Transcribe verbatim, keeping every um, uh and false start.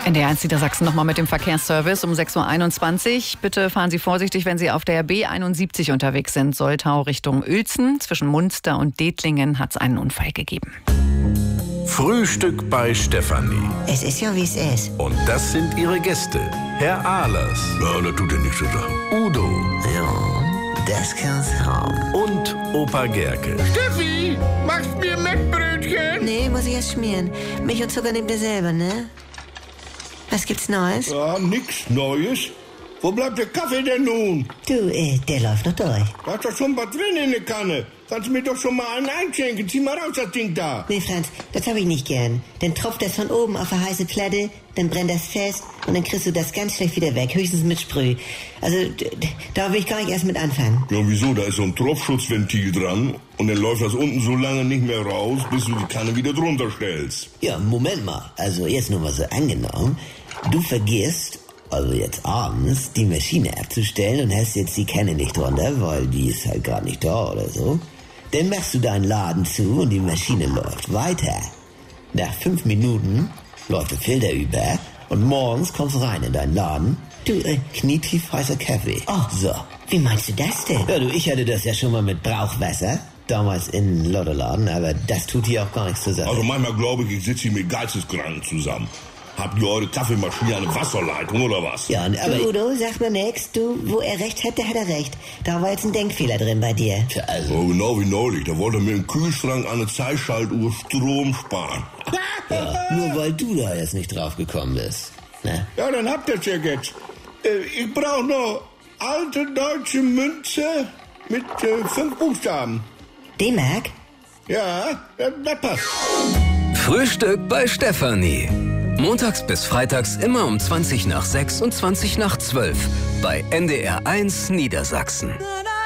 N D R eins Niedersachsen nochmal mit dem Verkehrsservice um sechs Uhr einundzwanzig. Bitte fahren Sie vorsichtig, wenn Sie auf der B einundsiebzig unterwegs sind. Soltau Richtung Uelzen. Zwischen Munster und Dethlingen hat es einen Unfall gegeben. Frühstück bei Stefanie. Es ist ja, wie es ist. Und das sind ihre Gäste. Herr Ahlers. Ja, das tut ja nichts zu sagen. Udo. Ja, das kann's haben. Und Opa Gerke. Steffi, machst mir Mettbrötchen? Nee, muss ich erst schmieren. Milch und Zucker nehmt ihr selber, ne? Was gibt's Neues? Ja, nix Neues. Wo bleibt der Kaffee denn nun? Du, äh, der läuft noch durch. Da ist doch schon was drin in der Kanne. Kannst du mir doch schon mal einen einschenken. Zieh mal raus, das Ding da. Nee, Franz, das hab ich nicht gern. Dann tropft das von oben auf eine heiße Platte, dann brennt das fest und dann kriegst du das ganz schlecht wieder weg, höchstens mit Sprüh. Also, d- d- da will ich gar nicht erst mit anfangen. Ja, wieso? Da ist so ein Tropfschutzventil dran und dann läuft das unten so lange nicht mehr raus, bis du die Kanne wieder drunter stellst. Ja, Moment mal. Also jetzt nur mal so angenommen. Du vergisst, also jetzt abends, die Maschine abzustellen und hast jetzt die Kanne nicht drunter, weil die ist halt gerade nicht da oder so. Dann machst du deinen Laden zu und die Maschine läuft weiter. Nach fünf Minuten läuft der Filter über und morgens kommst du rein in deinen Laden. Du, äh, knietief heißer Kaffee. Oh. So. Wie meinst du das denn? Ja, du, ich hatte das ja schon mal mit Brauchwasser. Damals in Lottoladen, aber das tut hier auch gar nichts zur Sache. Also manchmal glaube ich, ich sitze hier mit Geisteskranken zusammen. Habt ihr eure Kaffeemaschine eine Wasserleitung oder was? Ja, aber... Du, Udo, sag mir nix. Du, wo er recht hat, da hat er recht. Da war jetzt ein Denkfehler drin bei dir. Tja, also... Oh, genau wie neulich. Da wollte er mir im Kühlschrank an eine Zeitschaltuhr Strom sparen. Ja, nur weil du da jetzt nicht drauf gekommen bist. Ne? Ja, dann habt ihr's ja jetzt. Äh, ich brauche noch alte deutsche Münze mit äh, fünf Buchstaben. D-Mark? Ja, das, das passt. Frühstück bei Stefanie. Montags bis freitags immer um zwanzig nach sechs und zwanzig nach zwölf bei N D R eins Niedersachsen.